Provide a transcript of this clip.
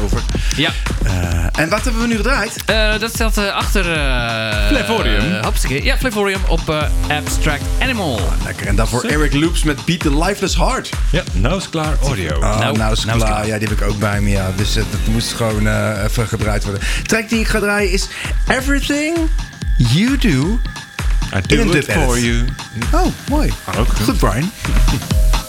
over. Ja. En wat hebben we nu gedraaid? Dat staat achter... Flavorium. Hopsakee. Ja, Flavorium op Abstract Animal. Lekker. En daarvoor Eric Loops met Beat the Lifeless Heart. Ja, nou is klaar audio. Nou is klaar. Ja, die heb ik ook bij me. Ja. Dus dat moest gewoon even gedraaid worden. De track die ik ga draaien is Everything You Do I do in it Dub for Edit. you. Oh, mooi. Ook Goed, Brian.